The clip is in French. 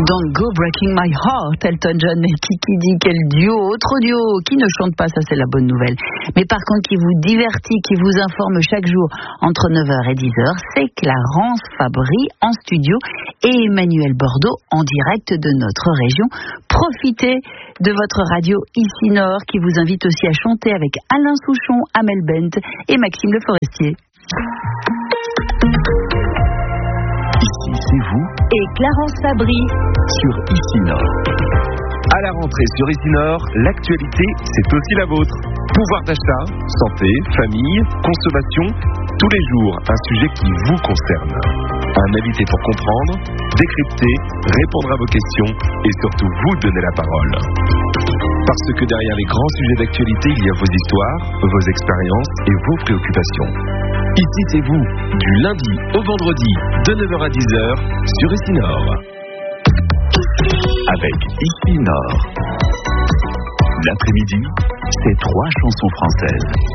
Don't Go Breaking My Heart, Elton John et Kiki D, quel duo, autre duo qui ne chante pas, ça c'est la bonne nouvelle. Mais par contre qui vous divertit, qui vous informe chaque jour entre 9h et 10h, c'est Clarence Fabry en studio et Emmanuel Bordeaux en direct de notre région. Profitez de votre radio Ici Nord qui vous invite aussi à chanter avec Alain Souchon, Amel Bent et Maxime Le Forestier. Ici, c'est vous et Clarence Fabry sur Ici Nord. À la rentrée sur Ici Nord, l'actualité, c'est aussi la vôtre. Pouvoir d'achat, santé, famille, consommation, tous les jours, un sujet qui vous concerne. Un invité pour comprendre, décrypter, répondre à vos questions et surtout vous donner la parole. Parce que derrière les grands sujets d'actualité, il y a vos histoires, vos expériences et vos préoccupations. Ici, c'est vous, du lundi au vendredi, de 9h à 10h, sur Ici Nord. Avec Ici Nord. L'après-midi, c'est 3 chansons françaises.